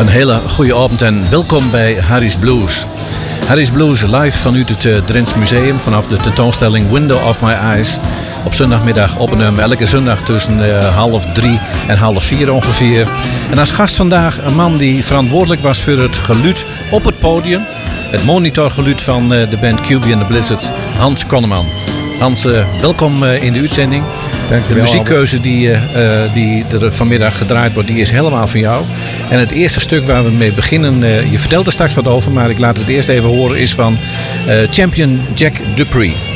Een hele goede avond en welkom bij Harry's Blues. Harry's Blues live vanuit het Drents Museum vanaf de tentoonstelling Window of My Eyes. Op zondagmiddag opgenomen, elke zondag tussen 2:30 en 3:30 ongeveer. En als gast vandaag een man die verantwoordelijk was voor het geluid op het podium. Het monitorgeluid van de band QB and the Blizzards, Hans Konneman. Hans, welkom in de uitzending. De muziekkeuze die er vanmiddag gedraaid wordt, die is helemaal van jou. En het eerste stuk waar we mee beginnen, je vertelt er straks wat over, maar ik laat het eerst even horen, is van Champion Jack Dupree.